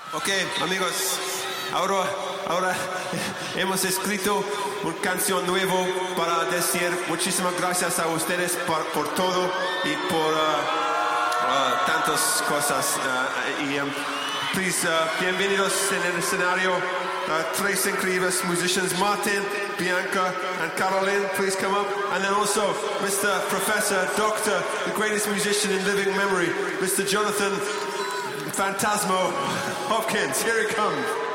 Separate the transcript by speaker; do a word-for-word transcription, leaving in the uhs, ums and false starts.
Speaker 1: Ok, amigos, ahora, ahora hemos escrito una canción nueva para decir muchísimas gracias a ustedes por, por todo y por uh, uh, tantas cosas. Uh, y, um, please, uh, bienvenidos en el escenario. Uh, tres increíbles musicians, Martin, Bianca, and Caroline, please come up. And then also Mister Professor, Doctor, the greatest musician in living memory, Mister Jonathan Phantasmo Hopkins. Here he comes.